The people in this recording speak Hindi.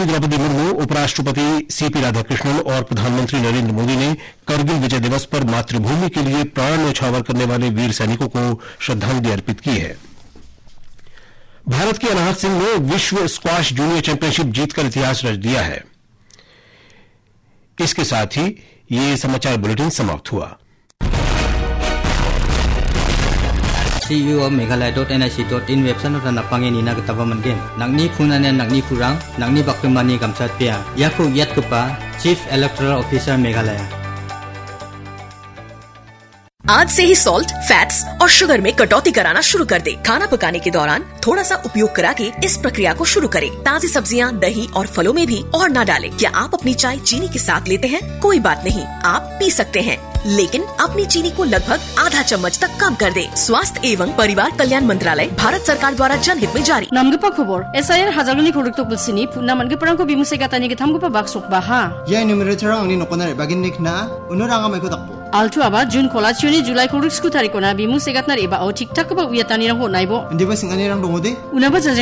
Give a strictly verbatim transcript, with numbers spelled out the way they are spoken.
राष्ट्रपति द्रौपदी मुर्मू, उपराष्ट्रपति सीपी राधाकृष्णन और प्रधानमंत्री नरेंद्र मोदी ने करगिल विजय दिवस पर मातृभूमि के लिए प्राण न्यौछावर करने वाले वीर सैनिकों को श्रद्धांजलि अर्पित की है। भारत के अनाहत सिंह ने विश्व स्क्वाश जूनियर चैंपियनशिप जीतकर इतिहास रच दिया है। इसके साथ ही ये समाचार बुलेटिन समाप्त हुआ। C E O Meghalaya dot N I C dot in website na napange ni na kataba mangen nangni khunane nangni kurang nangni bakmani gamsat pia yakhu yatkupa Chief Electoral Officer Meghalaya। आज से ही सॉल्ट, फैट्स और शुगर में कटौती कराना शुरू कर दे। खाना पकाने के दौरान थोड़ा सा उपयोग करा के इस प्रक्रिया को शुरू करें। ताजी सब्जियां, दही और फलों में भी और ना डालें। क्या आप अपनी चाय चीनी के साथ लेते हैं? कोई बात नहीं, आप पी सकते हैं, लेकिन अपनी चीनी को लगभग आधा चम्मच तक कम कर दे। स्वास्थ्य एवं परिवार कल्याण मंत्रालय, भारत सरकार द्वारा जनहित में जारी। नामगपा खबर एसआईआर हाजारनि खरक तो पुलसिनी पुना मनगे परंको बिमुसे गातानि के थामगपा बाक्सोक बाहा या न्यूमरेटर आंनि नकोनारे बागिन नेखना उनुरांगा माइको तकपो आल्टु आबा जुन खोलाचियोनि जुलाइ खरक स्कु तारिखना बिमुसे गातनार एबा औ ठीक ठाक बा उयातानि रंग नाइबो दिबा सिंगानि रंग दङदे उनाबा